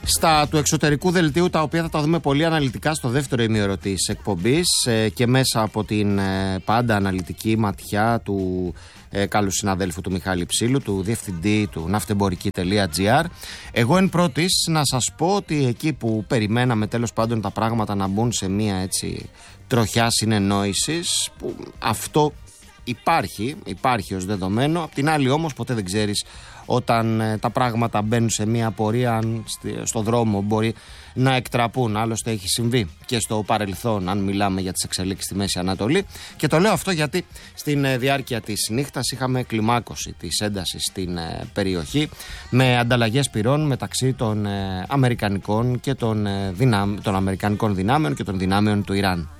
Στα του εξωτερικού δελτίου, τα οποία θα τα δούμε πολύ αναλυτικά στο δεύτερο ημίωρο της εκπομπής και μέσα από την πάντα αναλυτική ματιά του καλού συναδέλφου του Μιχάλη Ψήλου, του διευθυντή του ναυτεμπορική.gr. Εγώ εν πρώτης να σας πω ότι εκεί που περιμέναμε τέλος πάντων τα πράγματα να μπουν σε μία έτσι τροχιά συνεννόησης, που αυτό υπάρχει ως δεδομένο, απ' την άλλη όμως ποτέ δεν ξέρεις όταν τα πράγματα μπαίνουν σε μία πορεία, αν στο δρόμο μπορεί να εκτραπούν. Άλλωστε έχει συμβεί και στο παρελθόν, αν μιλάμε για τις εξελίξεις στη Μέση Ανατολή. Και το λέω αυτό γιατί στην διάρκεια της νύχτας είχαμε κλιμάκωση της έντασης στην περιοχή, με ανταλλαγές πυρών μεταξύ των αμερικανικών και των αμερικανικών δυνάμεων και των δυνάμεων του Ιράν.